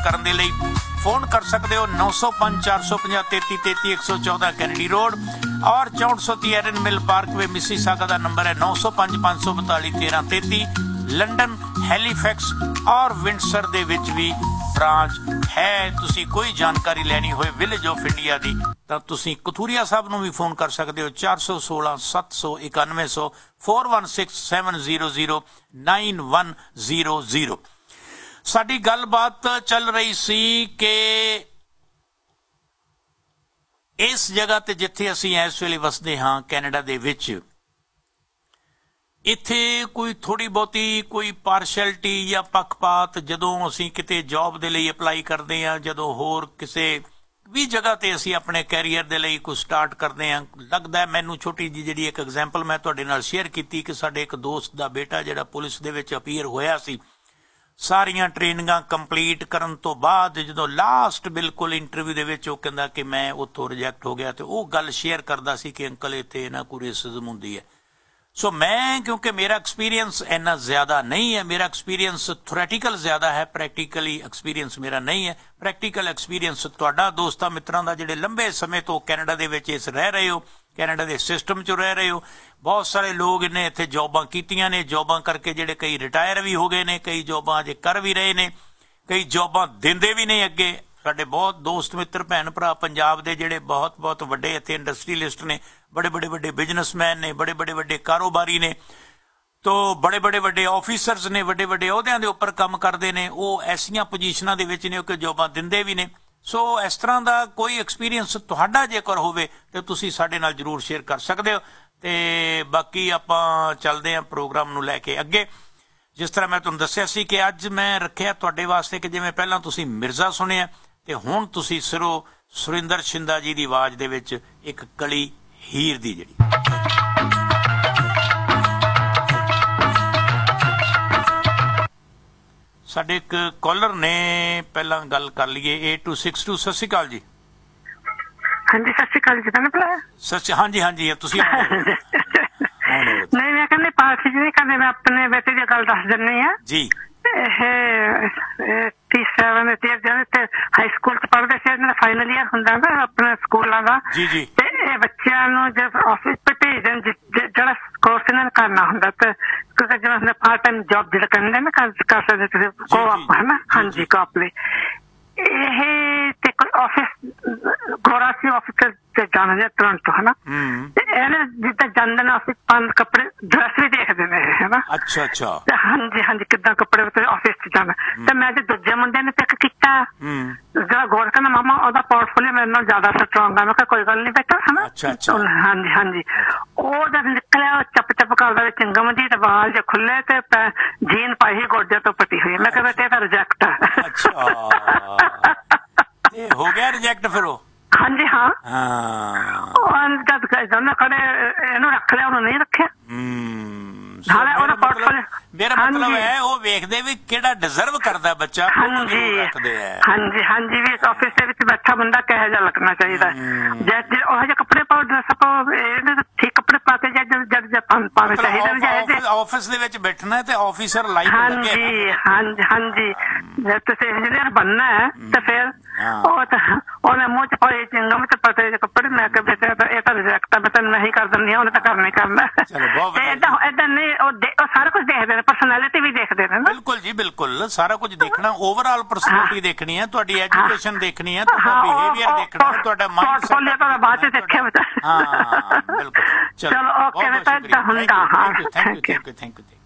ਕਰਨ ਦੇ ਲਈ फोन कर सकते हो 905 450 33 33 114 कैनेडी रोड और 6430 एरन मिल पार्क वे मिसीसागा का नंबर है 905 542 13 33 लंडन हैलीफैक्स और विंडसर दे विच भी ब्रांच है। तुसी कोई जानकारी लैनी होए विलेज ऑफ इंडिया दी तां तुसी कथूरिया साहब नूं भी फोन कर सकते हो 416 700 9100 416 700 9100। साडी गलबात चल रही सी कि इस जगह ते जिथे असीं इस वेले वसदे हाँ कैनेडा दे विच इत्थे कोई थोड़ी बहुती कोई पार्शैलिटी या पक्षपात जदों असीं किते जॉब दे लई अपलाई करदे हां जदों होर किसे भी जगह ते असीं अपने कैरीयर दे लई कुछ स्टार्ट करदे हां लगदा है मैनूं छोटी जी जिहड़ी एक एग्जाम्पल मैं तुहाडे नाल शेयर कीती कि साडे एक दोस्त दा बेटा जिहड़ा पुलिस दे विच अपीयर होया सी सारियां ट्रेनिंगां कंप्लीट करन तो बाद जो लास्ट बिल्कुल इंटरव्यू दे विच ओह कहंदा कि मैं उत्थों रिजैक्ट हो गया तो वह गल शेयर करदा सी कि अंकल इत्थे इन्हां कोई रेसिज्म हुंदी है। सो मैं क्योंकि मेरा एक्सपीरियंस इन्ना ज़्यादा नहीं है, मेरा एक्सपीरियंस थोरैटिकल ज़्यादा है, प्रैक्टिकली एक्सपीरियंस मेरा नहीं है। प्रैक्टिकल एक्सपीरियंस तुहाडा दोस्तां मित्रां दा जिहड़े लंबे समय तो कैनेडा दे विच इस रह रहे हो, कैनेडा के सिस्टम च रह रहे हो। बहुत सारे लोग इन्हें इत्थे जॉबां कीतियां ने, जॉबां करके जिहड़े कई रिटायर भी हो गए ने, कई जॉबां अजे कर भी रहे ने, कई जॉबां दिंदे भी ने अगे। साडे बहुत दोस्त मित्र भैन भरा पंजाब दे जिहड़े बहुत बहुत वड्डे इत्थे इंडस्ट्रीलिस्ट ने, बड़े बड़े वड्डे बिजनेसमैन ने, बड़े बड़े वड्डे कारोबारी ने, तो बड़े बड़े वड्डे ऑफिसर्स ने, वड्डे वड्डे अहुदियां दे उपर काम करदे ने, वो ऐसियां पोजीशनां दे विच ने कि जॉबां दिंदे भी ने। सो इस तरह का कोई एक्सपीरियंस तुहाडा जेकर होवे तो तुसीं साडे नाल जरूर शेयर कर सकदे हो। ते बाकी आपां चलदे हां प्रोग्राम नूं लैके अगे। जिस तरह मैं तुहानूं दस्सिया सी कि अज मैं रखिआ तुहाडे वास्ते कि जिवें पहलां तुसीं मिर्जा सुनिआ ते हुण तुसीं सिरों सुरिंदर शिंदा जी दी आवाज़ दे विच एक कली हीर दी जिहड़ी साडे एक कॉलर ने पहला गल कर लीए 8262। सत श्री अकाल जी। हाँ जी सत श्री अकाल जी। मैंने बुलाया सच? हाँ जी हाँ जी तुसी नहीं मैं कहने पार्टी नहीं करने, मैं अपने बेटे की गल दस दिनी है जी। हाई स्कूल च पढ़ते थे, फाइनल ईयर हुंदा ना अपने स्कूलों का जी जी, ते बच्चों नूं जब ऑफिस पे भेजन जिहड़ा कोर्स इन्हां ने करना हुंदा ते क्योंकि जिवें पार्ट टाइम जॉब जिहड़ा करदे ना कर सकदे तुसीं कोऑप है ना। हाँ जी कोऑप लई ਇਹ ਤੇ ਕੋਈ ਆਫਿਸ ਗੋਰਾ ਸੀ ਆਫਿਸ ਤੇ ਜਾਣਾ ਜਾਂ ਟੋਰਾਂਟੋ ਹੈ ਨਾ, ਤੇ ਇਹਨੇ ਜਿੱਦਾਂ ਜਾਂਦੇ ਨੇ ਆਫਿਸ ਪੰਜ ਕੱਪੜੇ ਡਰੈਸ ਵੀ ਦੇਖਦੇ ਨੇ ਹੈ ਨਾ। ਅੱਛਾ ਅੱਛਾ। ਹਾਂਜੀ ਹਾਂਜੀ ਕਿੱਦਾਂ ਕੱਪੜੇ ਤੇ ਆਫਿਸ ਚ ਜਾਣਾ। ਤੇ ਮੈਂ ਤੇ ਦੂਜੇ ਮੁੰਡੇ ਨੇ ਪਿਕ ਕੀਤਾ ਜਿਹੜਾ ਗੋਰਾ ਕਹਿੰਦਾ ਮਾਮਾ ਉਹਦਾ ਪੋਰਟਫੋਲੀਓ ਮੇਰੇ ਨਾਲ ਜ਼ਿਆਦਾ ਸਟਰੋਂਗ ਆ। ਮੈਂ ਕਿਹਾ ਕੋਈ ਗੱਲ ਨਹੀਂ ਬੇਟਾ ਹੈ ਨਾ। ਅੱਛਾ ਅੱਛਾ। ਹਾਂਜੀ ਹਾਂਜੀ। ਉਹ ਜਦ ਨਿਕਲਿਆ ਚੱਪ ਚੱਪ ਕਰਦਾ ਵਿੱਚ ਚੰਗਮ ਜੀ ਤੇ ਵਾਲ ਜੇ ਖੁੱਲੇ ਤੇ ਜੀਨ ਪਾਈ ਗੋਡੇ ਤੋਂ ਪੱਟੀ ਹੋਈ। ਮੈਂ ਕਿਹਾ ਬੇਟੇ ਇਹਦਾ ਰਿਜੈਕਟ ਆ। ਅੱਛਾ हो गया रिजेक्ट फिर वो? हाँ जी हाँ। जब खड़े इन्हों रख लिया उन्होंने नहीं रखा। मेरा मतलब है वो वेखदे भी किहड़ा डिजर्व करदा बच्चा। हाँ जी हाँ जी हाँ जी। भी ऑफिस दे विच बैठा बंदा किहो जिहा लगना चाहिए, जे ओह जिहे कपड़े पाओ ड्रेस पाओ ठीक कपड़े पा के जब पावे चाहिए ऑफिस दे विच बैठना है ते ऑफिसर लाइक लगे। हाँ जी हाँ जी हाँ जी। जे तुसीं इंजीनियर बनना है तो फिर ਉਹਨੇ ਮੂੰਹ ਚ ਪਾਏ ਚਿੰਗਮ ਤੇ ਪਤੇ ਕੱਪੜੇ। ਮੈਂ ਕਿਹਾ ਬੇਟਾ ਇਹ ਤਾਂ ਰਿਜੈਕਟ ਆ, ਮੈਂ ਤੈਨੂੰ ਨਹੀਂ ਕਰ ਦਿੰਦੀ, ਉਹਨੇ ਤਾਂ ਕਰਨਾ ਹੀ ਕਰਨਾ। ਤੇ ਏਦਾਂ ਨਹੀਂ ਉਹ ਸਾਰਾ ਕੁਝ ਦੇਖਦੇ ਨੇ, ਪਰਸਨੈਲਿਟੀ ਵੀ ਦੇਖਦੇ ਨੇ। ਬਿਲਕੁਲ ਜੀ ਬਿਲकुल ਸਾਰਾ ਕੁਝ ਦੇਖਣਾ, ਓਵਰਆਲ ਪਰਸਨੈਲਿਟੀ ਦੇਖਣੀ ਹੈ, ਤੁਹਾਡੀ ਐਜੂਕੇਸ਼ਨ ਦੇਖਣੀ ਹੈ, ਤੁਹਾਡਾ ਬਿਹੇਵੀਅਰ ਦੇਖਣਾ ਹੈ, ਤੁਹਾਡਾ ਮਾਈਂਡ ਸੈਟ ਤਾਂ ਬਾਅਦ ਚ ਦੇਖਿਆ ਬੇਟਾ। ਹਾਂ ਬਿਲਕੁਲ। ਚਲੋ ਓਕੇ ਬੇਟਾ ਹੁੰਦਾ। ਹਾਂ thank you thank you thank you.